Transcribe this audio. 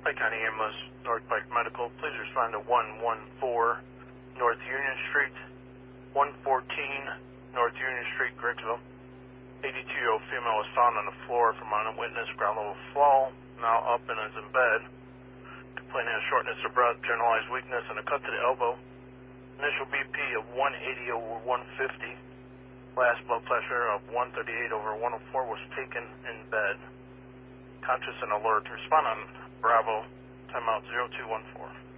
Pike County Ambulance, North Pike Medical. Please respond to 114 North Union Street, 114 North Union Street, Griggsville. 82-year-old female was found on the floor from unwitnessed ground level fall, now up and is in bed. Complaining of shortness of breath, generalized weakness, and a cut to the elbow. Initial BP of 180/150. Last blood pressure of 138/104 was taken in bed. Conscious and alert. Respond on Bravo, timeout 0214.